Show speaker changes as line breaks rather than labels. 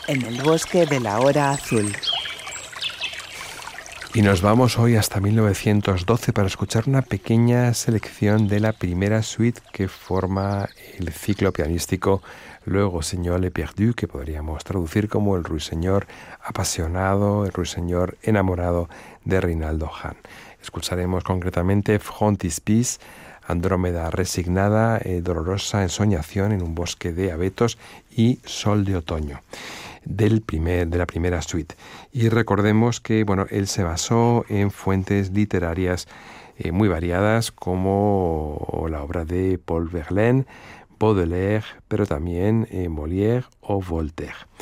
en el bosque de la hora azul.
Y nos vamos hoy hasta 1912 para escuchar una pequeña selección de la primera suite que forma el ciclo pianístico Le Rossignol Éperdu, que podríamos traducir como el ruiseñor apasionado, el ruiseñor enamorado de Rinaldo Hahn. Escucharemos concretamente Frontispice, Andrómeda resignada, dolorosa ensoñación en un bosque de abetos y Sol de otoño de la primera suite. Y recordemos que él se basó en fuentes literarias muy variadas, como la obra de Paul Verlaine, Baudelaire, pero también Molière o Voltaire.